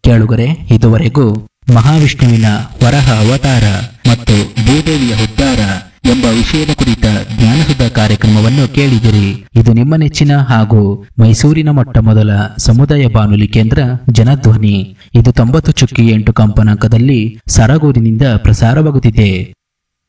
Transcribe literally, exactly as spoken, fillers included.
ಕೇಳುಗರೆ, ಇದುವರೆಗೂ ಮಹಾವಿಷ್ಣುವಿನ ವರಹ ಅವತಾರ ಮತ್ತು ಭೂದೇವಿಯ ಉದ್ಧಾರ ಎಂಬ ವಿಷಯದ ಕುರಿತ ಜ್ಞಾನಸುಧಾ ಕಾರ್ಯಕ್ರಮವನ್ನು ಕೇಳಿದಿರಿ. ಇದು ನಿಮ್ಮ ನೆಚ್ಚಿನ ಹಾಗೂ ಮೈಸೂರಿನ ಮೊಟ್ಟ ಮೊದಲ ಸಮುದಾಯ ಬಾನುಲಿ ಕೇಂದ್ರ ಜನಧ್ವನಿ. ಇದು ತೊಂಬತ್ತು ಚುಕ್ಕಿ ಎಂಟು ಕಂಪನಾಂಕದಲ್ಲಿ ಸರಗೂರಿನಿಂದ ಪ್ರಸಾರವಾಗುತ್ತಿದೆ.